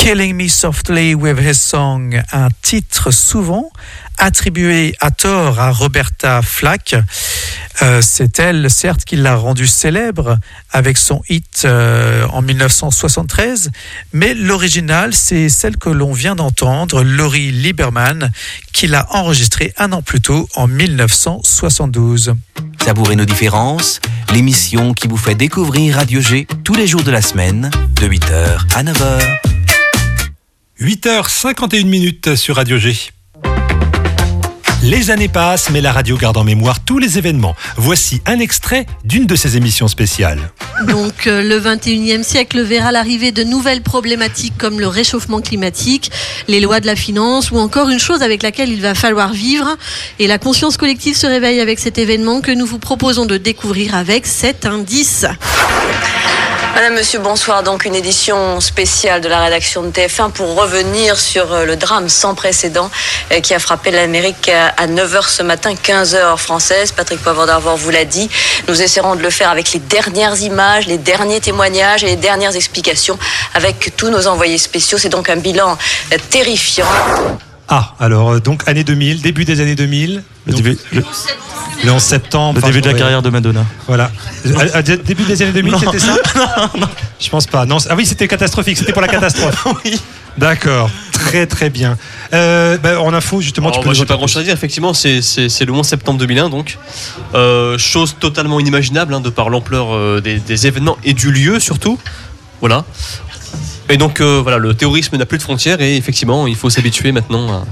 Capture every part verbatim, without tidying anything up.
Killing Me Softly with His Song, un titre souvent attribué à tort à Roberta Flack. Euh, c'est elle, certes, qui l'a rendu célèbre avec son hit euh, en dix-neuf cent soixante-treize, mais l'original, c'est celle que l'on vient d'entendre, Laurie Lieberman, qui l'a enregistrée un an plus tôt, en dix-neuf cent soixante-douze. Savourez nos différences, l'émission qui vous fait découvrir Radio G tous les jours de la semaine, de huit heures à neuf heures. huit heures cinquante et une minutes sur Radio G. Les années passent, mais la radio garde en mémoire tous les événements. Voici un extrait d'une de ces émissions spéciales. Donc euh, le vingt et unième siècle verra l'arrivée de nouvelles problématiques comme le réchauffement climatique, les lois de la finance ou encore une chose avec laquelle il va falloir vivre. Et la conscience collective se réveille avec cet événement que nous vous proposons de découvrir avec cet indice. Madame, Monsieur, bonsoir. Donc une édition spéciale de la rédaction de T F un pour revenir sur le drame sans précédent qui a frappé l'Amérique à neuf heures ce matin, quinze heures française. Patrick Poivre d'Arvor vous l'a dit. Nous essaierons de le faire avec les dernières images, les derniers témoignages et les dernières explications avec tous nos envoyés spéciaux. C'est donc un bilan terrifiant. Ah, alors donc année deux mille, début des années deux mille. Le donc, début, le, le onze septembre. le enfin, début de la ouais. carrière de Madonna. Voilà. À, à, début des années deux mille, Non. c'était ça? non, non. Je pense pas. Non, ah oui, c'était catastrophique. C'était pour la catastrophe. Oui. D'accord. Très très bien. Euh, bah, en info, justement, Alors, tu peux moi, nous j'ai pas raconter- grand chose à dire. Effectivement, c'est, c'est, c'est le onze septembre deux mille un, donc. Euh, chose totalement inimaginable, hein, de par l'ampleur euh, des, des événements et du lieu, surtout. Voilà. Et donc, euh, voilà, le terrorisme n'a plus de frontières et effectivement, il faut s'habituer maintenant à.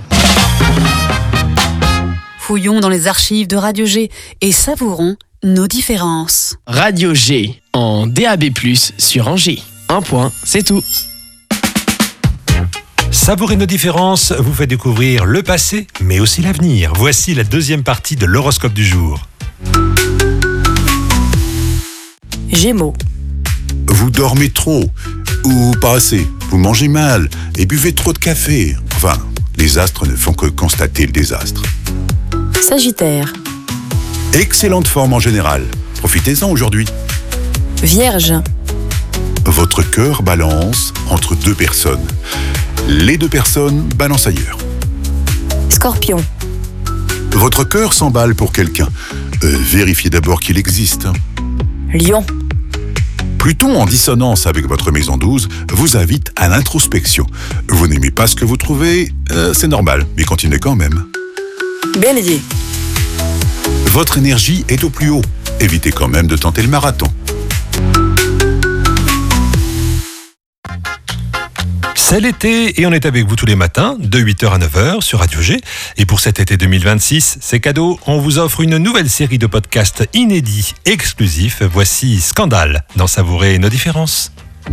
Fouillons dans les archives de Radio G et savourons nos différences. Radio G en D A B plus, sur Angers. Un point, c'est tout. Savourer nos différences vous fait découvrir le passé, mais aussi l'avenir. Voici la deuxième partie de l'horoscope du jour. Gémeaux. Vous dormez trop ou pas assez, vous mangez mal et buvez trop de café. Enfin, les astres ne font que constater le désastre. Sagittaire. Excellente forme en général. Profitez-en aujourd'hui. Vierge. Votre cœur balance entre deux personnes. Les deux personnes balancent ailleurs. Scorpion. Votre cœur s'emballe pour quelqu'un. Euh, vérifiez d'abord qu'il existe. Lion. Pluton, en dissonance avec votre maison douze, vous invite à l'introspection. Vous n'aimez pas ce que vous trouvez, euh, c'est normal, mais continuez quand même. Bélier. Votre énergie est au plus haut. Évitez quand même de tenter le marathon. C'est l'été et on est avec vous tous les matins de huit heures à neuf heures sur Radio G. Et pour cet été deux mille vingt-six, c'est cadeau, on vous offre une nouvelle série de podcasts inédits, exclusifs. Voici Scandale dans Savourer nos différences.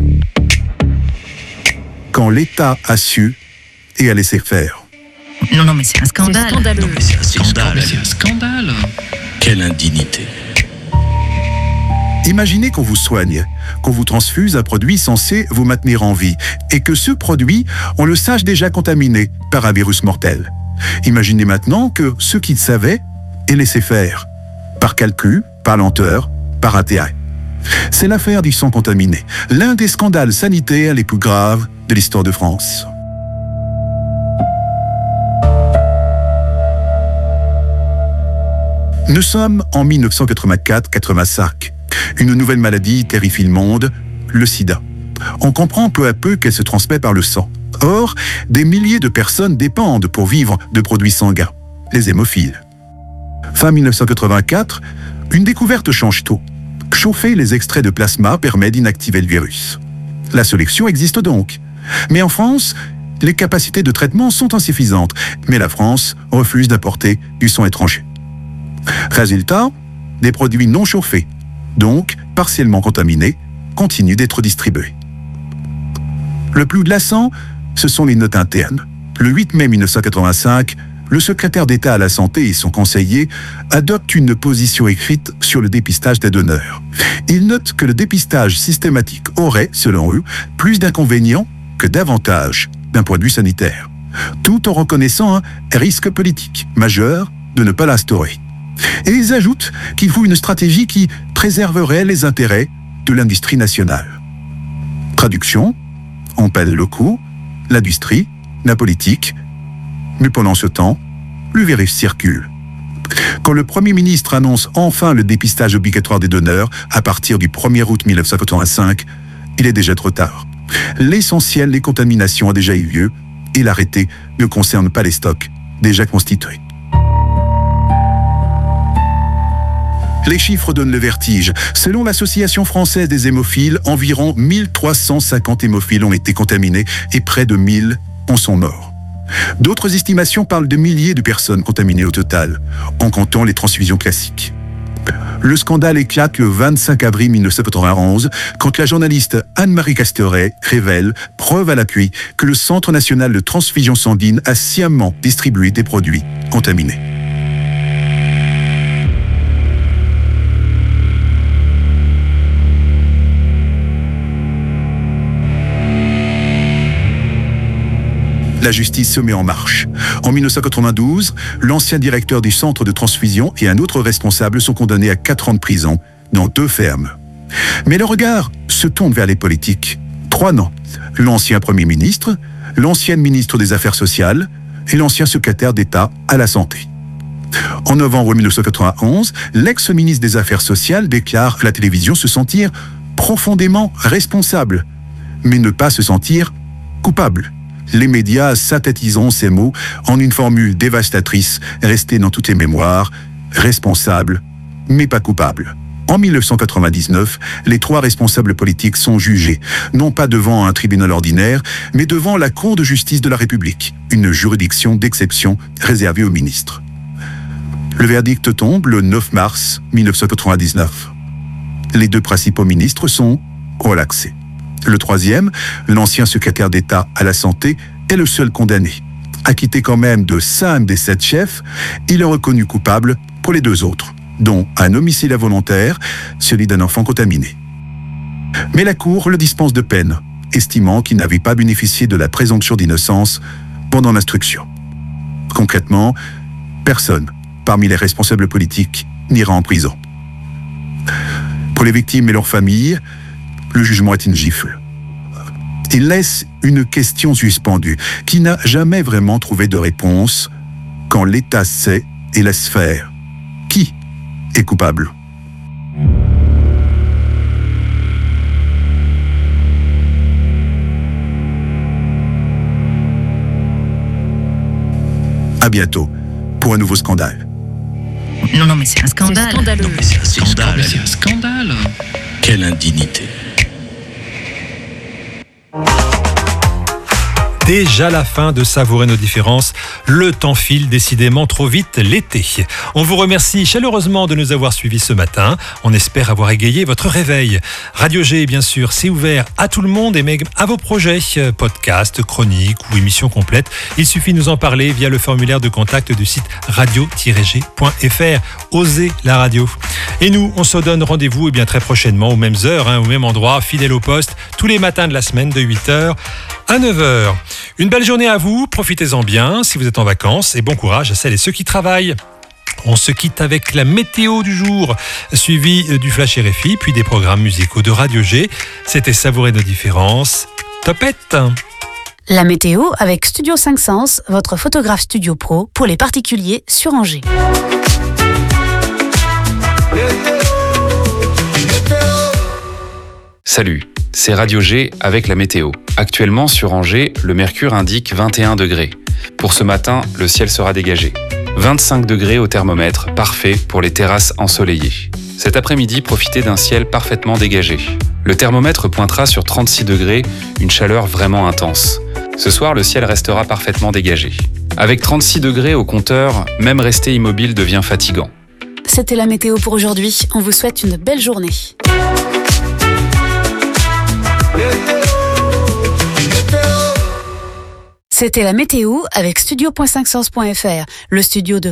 Quand l'État a su et a laissé faire. Non, non, mais c'est un scandale. C'est scandaleux. Non, mais c'est un Scandale. scandale. C'est un scandale. Quelle indignité. Imaginez qu'on vous soigne, qu'on vous transfuse un produit censé vous maintenir en vie, et que ce produit, on le sache déjà contaminé par un virus mortel. Imaginez maintenant que ceux qui le savaient aient laissé faire, par calcul, par lenteur, par intérêt. C'est l'affaire du sang contaminé, l'un des scandales sanitaires les plus graves de l'histoire de France. Nous sommes en dix-neuf cent quatre-vingt-quatre quatre-vingt-cinq. Une nouvelle maladie terrifie le monde, le sida. On comprend peu à peu qu'elle se transmet par le sang. Or, des milliers de personnes dépendent pour vivre de produits sanguins, les hémophiles. Fin dix-neuf cent quatre-vingt-quatre, une découverte change tout. Chauffer les extraits de plasma permet d'inactiver le virus. La sélection existe donc. Mais en France, les capacités de traitement sont insuffisantes. Mais la France refuse d'importer du sang étranger. Résultat, des produits non chauffés, donc partiellement contaminés, continuent d'être distribués. Le plus glaçant, ce sont les notes internes. Le huit mai dix-neuf cent quatre-vingt-cinq, le secrétaire d'État à la Santé et son conseiller adoptent une position écrite sur le dépistage des donneurs. Ils notent que le dépistage systématique aurait, selon eux, plus d'inconvénients que d'avantages d'un point de vue sanitaire, tout en reconnaissant un risque politique majeur de ne pas l'instaurer. Et ils ajoutent qu'il faut une stratégie qui préserverait les intérêts de l'industrie nationale. Traduction, on pèle le coup, l'industrie, la politique. Mais pendant ce temps, le virus circule. Quand le Premier ministre annonce enfin le dépistage obligatoire des donneurs à partir du premier août mille neuf cent quatre-vingt-cinq, il est déjà trop tard. L'essentiel des contaminations a déjà eu lieu et l'arrêté ne concerne pas les stocks déjà constitués. Les chiffres donnent le vertige. Selon l'Association française des hémophiles, environ mille trois cent cinquante hémophiles ont été contaminés et près de mille en sont morts. D'autres estimations parlent de milliers de personnes contaminées au total, en comptant les transfusions classiques. Le scandale éclate le vingt-cinq avril mille neuf cent quatre-vingt-onze, quand la journaliste Anne-Marie Castoret révèle, preuve à l'appui, que le Centre national de transfusion sanguine a sciemment distribué des produits contaminés. La justice se met en marche. En mille neuf cent quatre-vingt-douze, l'ancien directeur du centre de transfusion et un autre responsable sont condamnés à quatre ans de prison dans deux fermes. Mais le regard se tourne vers les politiques. Trois noms. L'ancien Premier ministre, l'ancienne ministre des Affaires sociales et l'ancien secrétaire d'État à la Santé. En novembre mille neuf cent quatre-vingt-onze, l'ex-ministre des Affaires sociales déclare à la télévision se sentir profondément responsable, mais ne pas se sentir coupable. Les médias synthétiseront ces mots en une formule dévastatrice restée dans toutes les mémoires, responsable, mais pas coupable. En mille neuf cent quatre-vingt-dix-neuf, les trois responsables politiques sont jugés, non pas devant un tribunal ordinaire, mais devant la Cour de justice de la République, une juridiction d'exception réservée aux ministres. Le verdict tombe le neuf mars mille neuf cent quatre-vingt-dix-neuf. Les deux principaux ministres sont relaxés. Le troisième, l'ancien secrétaire d'État à la Santé, est le seul condamné. Acquitté quand même de cinq des sept chefs, il est reconnu coupable pour les deux autres, dont un homicide involontaire, celui d'un enfant contaminé. Mais la Cour le dispense de peine, estimant qu'il n'avait pas bénéficié de la présomption d'innocence pendant l'instruction. Concrètement, personne, parmi les responsables politiques, n'ira en prison. Pour les victimes et leurs familles, le jugement est une gifle. Il laisse une question suspendue qui n'a jamais vraiment trouvé de réponse quand l'État sait et laisse faire. Qui est coupable ? À bientôt pour un nouveau scandale. Non, non, mais c'est un scandale. C'est scandaleux. Non, mais c'est un scandale. C'est un scandale. Quelle indignité. Déjà la fin de Savourer nos différences. Le temps file décidément trop vite l'été. On vous remercie chaleureusement de nous avoir suivis ce matin. On espère avoir égayé votre réveil. Radio G, bien sûr, c'est ouvert à tout le monde et même à vos projets, podcasts, chroniques ou émissions complètes. Il suffit de nous en parler via le formulaire de contact du site radio tiret g point f r. Osez la radio. Et nous, on se donne rendez-vous eh bien, très prochainement aux mêmes heures, hein, au même endroit, fidèle au poste, tous les matins de la semaine de huit heures à neuf heures. Une belle journée à vous, profitez-en bien si vous êtes en vacances et bon courage à celles et ceux qui travaillent. On se quitte avec la météo du jour, suivi du Flash R F I, puis des programmes musicaux de Radio G. C'était Savourer nos différences. Topette! La météo avec Studio cinq Sens, votre photographe studio pro pour les particuliers sur Angers. Salut, c'est Radio G avec la météo. Actuellement sur Angers, le mercure indique vingt et un degrés. Pour ce matin, le ciel sera dégagé. vingt-cinq degrés au thermomètre, parfait pour les terrasses ensoleillées. Cet après-midi, profitez d'un ciel parfaitement dégagé. Le thermomètre pointera sur trente-six degrés, une chaleur vraiment intense. Ce soir, le ciel restera parfaitement dégagé. Avec trente-six degrés au compteur, même rester immobile devient fatigant. C'était la météo pour aujourd'hui. On vous souhaite une belle journée. C'était la météo avec studio cinq sens point f r, le studio de